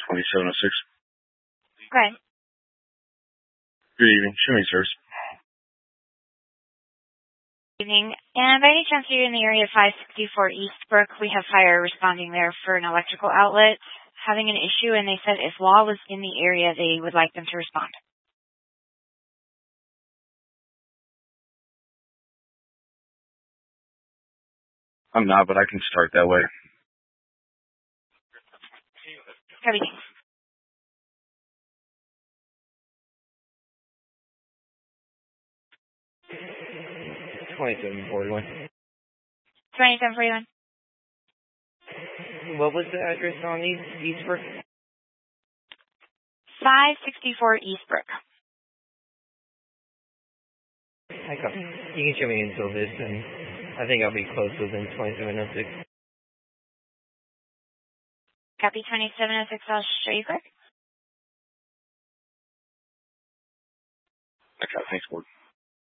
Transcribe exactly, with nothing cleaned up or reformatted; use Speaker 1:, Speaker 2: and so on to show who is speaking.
Speaker 1: twenty-seven oh six.
Speaker 2: Okay.
Speaker 1: Good evening. Show me, sirs.
Speaker 2: Evening. And by any chance are you in the area of five sixty-four Eastbrook? We have fire responding there for an electrical outlet having an issue, and they said if law was in the area, they would like them to respond.
Speaker 1: I'm not, but I can start that way.
Speaker 2: Everything.
Speaker 3: twenty-seven forty-one.
Speaker 2: twenty-seven forty-one.
Speaker 3: What was the address on East, Eastbrook?
Speaker 2: five sixty-four Eastbrook.
Speaker 3: I got, you can show me until this, and I think I'll be close within twenty-seven oh six.
Speaker 2: Copy twenty-seven oh six. I'll show you quick.
Speaker 1: Okay, thanks, Ward.